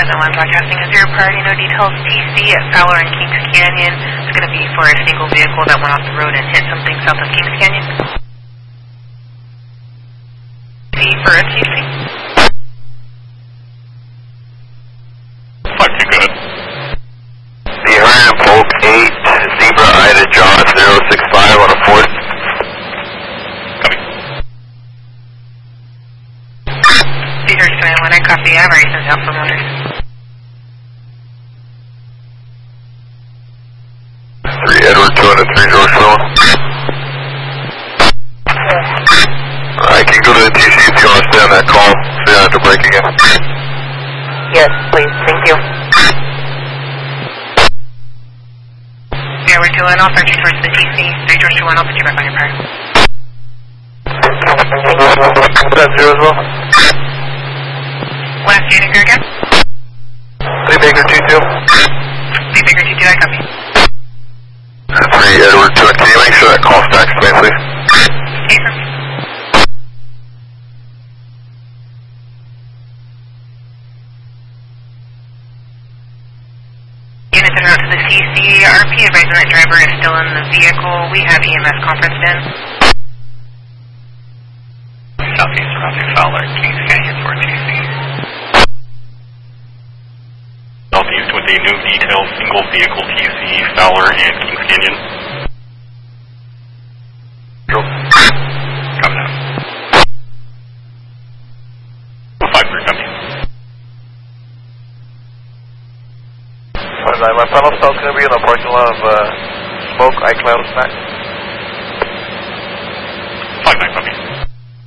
One broadcasting a 0 priority, no details, TC at Fowler and Kings Canyon. It's going to be for a single vehicle that went off the road and hit something south of Kings Canyon. For a TC. 5-2, go ahead. Behind Polk 8, Zebra Ida John 065 on a 4th. Copy. Peter 21, I copy. I've already sent out for motors. 3 Edward 203 Georgeville. I can go to the TC if you want to stay on that call, so you don't have to break again. Yes, please. Thank you. Yeah, we're doing all searching towards the TC. 3 George 21, I'll put you back on your prior. That's 0 as well. Last unit, go again. 3 Baker 22. 3 Baker 22, I copy. 3 Edward 2, can you make sure that call stacks to me, please? Paper. Units en route to the CCRP, advising that driver is still in the vehicle. We have EMS conferenced in. Southeast surrounding Fowler and Kings Canyon for a TC. Southeast with a new detail, single vehicle TC, Fowler and Kings Canyon. Coming out. 5-3, copy. 5-9, my panel stall's going to be in the parking lot of Smoke, iCloud, Snack.